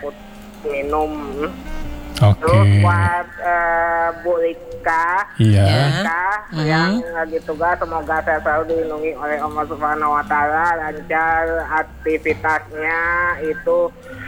put minum. Oke. Terus buat Bu Rika, Iya. yang lagi tugas, semoga saya selalu dilindungi oleh Allah Subhanahu Wa Taala, lancar aktivitasnya itu,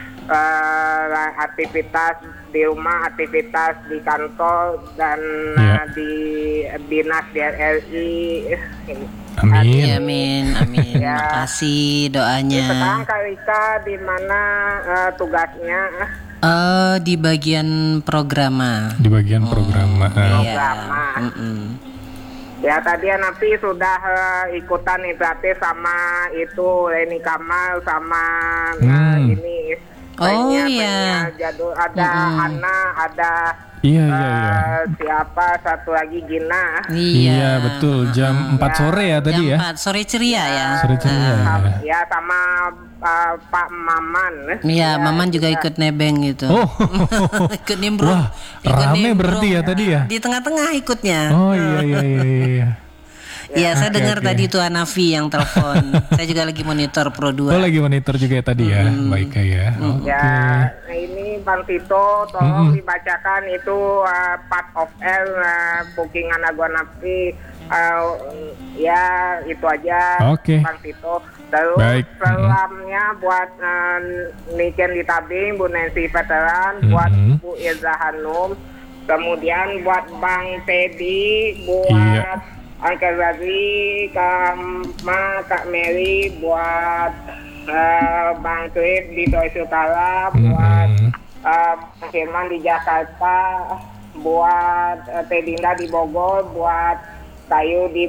aktivitas di rumah, aktivitas di kantor dan di dinas DRI. Amin. Amin. Ya. Makasih doanya. Sekarang Kak Rika di mana tugasnya? Di bagian programa. Di bagian program. Programa. Ya tadi Hanafi sudah ikutan nih berarti sama itu Reni Kamal sama ini. Iya. Jadul ada Ana, ada Iya. siapa satu lagi Gina. Iya, betul. Jam 4 sore ya tadi ya. Jam 4 sore ceria ya. Sore ceria. Ya sama Pak Maman. Iya, Maman juga ikut nebeng gitu. Oh. Ikut nimbrung. Wah, rame berarti ya tadi ya. Di tengah-tengah ikutnya. Oh iya. Iya, saya dengar oke. tadi itu Hanafi yang telepon. Saya juga lagi monitor Pro 2. Oh, lagi monitor juga ya tadi ya. Baik ya. Oke. Ya, ini Bang Tito, tolong dibacakan itu part of L bookingan Lagu Hanafi. Ya, itu aja Oke. Bang Tito. Terus Baik. salamnya buat Niken di Tabing, Bu Nancy Veteran, buat Bu Irza Hanum, kemudian buat Bang Teddy, buat Iya. Uncle Radli, Kak Mary, buat Bang Chris di Sulawesi Utara, buat Bang Firman di Jakarta, buat Tedinda di Bogor, buat Tayu di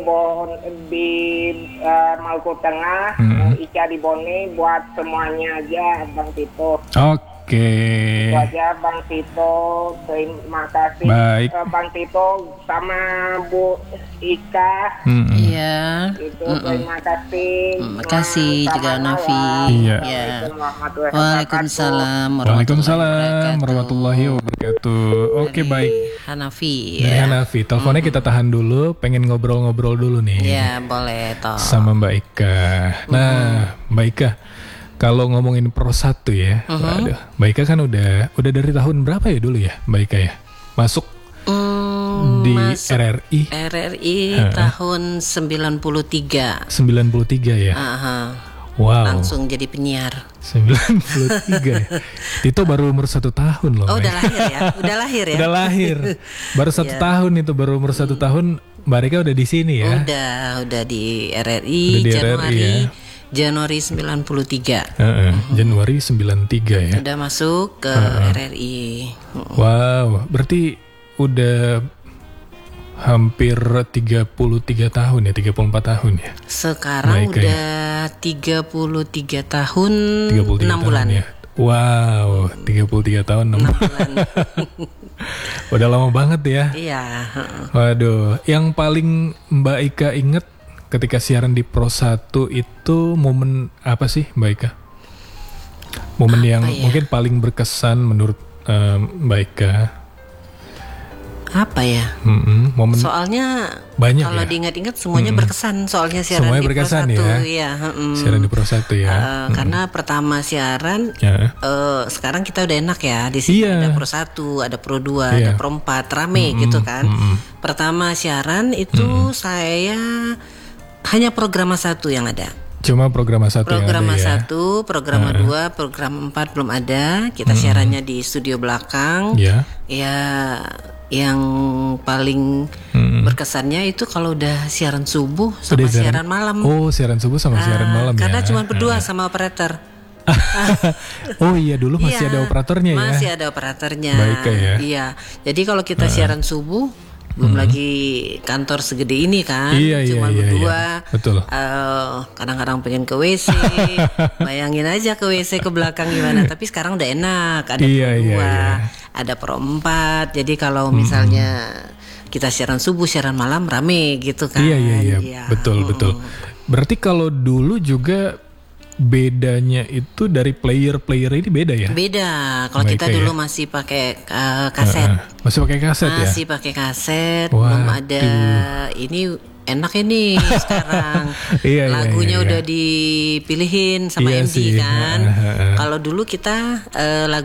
Maluku Tengah, Ica di Bone, buat semuanya aja Bang Tito. Oke. Itu aja Bang Tito, terima kasih. Baik. Bang Tito sama Bu Ika. Iya. Itu terima kasih. Terima kasih juga Hanafi. Iya. Waalaikumsalam warahmatullahi wabarakatuh. Oke, baik. Hanafi. Dari Hanafi, teleponnya kita tahan dulu. Pengen ngobrol-ngobrol dulu nih. Ya, boleh toh. Sama Mbak Ika. Nah, Mbak Ika, kalau ngomongin Pro 1 ya, waduh, Mbak Ika kan udah dari tahun berapa ya dulu ya, Mbak Ika ya? Masuk di RRI. RRI tahun 93. 93 ya. Wow. Langsung jadi penyiar. 93 ya. Tito baru umur 1 tahun loh. Oh, Mbak. udah lahir ya? Udah lahir ya? Udah lahir. Baru 1 tahun itu, baru umur 1 tahun Mbak Rika udah di sini ya. Udah di RRI, Udah di Januari. RRI ya. Januari 93. Januari 93 ya. Udah masuk ke RRI. Wow, berarti udah hampir 33 tahun ya, 34 tahun ya. Sekarang Mbak Ika udah 33 tahun 33 6 bulan ya. Wow, 33 tahun 6 bulan. Udah lama banget ya. Iya. Waduh, yang paling Mbak Ika inget ketika siaran di Pro 1 itu momen apa sih Mbak Ika? Momen Apa yang ya? mungkin paling berkesan menurut Mbak Ika. Apa ya? Momen Soalnya banyak kalau ya? diingat-ingat semuanya berkesan, soalnya siaran Semuanya di berkesan Pro 1. ya? Iya, siaran di Pro 1 ya. Karena pertama siaran Ya. sekarang kita udah enak ya, di sini Iya. ada Pro 1, ada Pro 2, Iya. ada Pro 4, rame gitu kan. Pertama siaran itu saya hanya programa 1 yang ada. Cuma program 1 yang Program ada ya. 1, program 2, program 4 belum ada. Kita siarannya di studio belakang. Ya. Ya, yang paling berkesannya itu kalau udah siaran subuh sama Udah siaran malam. Oh, siaran subuh sama siaran malam Karena ya. cuma berdua sama operator. Oh iya, dulu masih Iya, ada operatornya ya. Masih ada operatornya. Baik ya. Iya. Jadi kalau kita siaran subuh, belum lagi kantor segede ini kan, Iya, cuma iya, berdua. iya. Betul. Kadang-kadang pengen ke WC, bayangin aja ke WC ke belakang gimana. Tapi sekarang udah enak, ada Iya, Pro 2, iya, iya. ada Pro 4. Jadi kalau misalnya kita siaran subuh, siaran malam rame gitu kan. Iya. Betul. Berarti kalau dulu juga bedanya itu dari player ini beda ya? Beda. Kalau Baik, kita ya. dulu masih pakai kaset. Masih pakai kaset ya? Masih pakai kaset, Waduh. belum ada ini enak ini sekarang. Iya, Lagunya iya. udah dipilihin sama Iya MD sih. kan. Kalau dulu kita lagu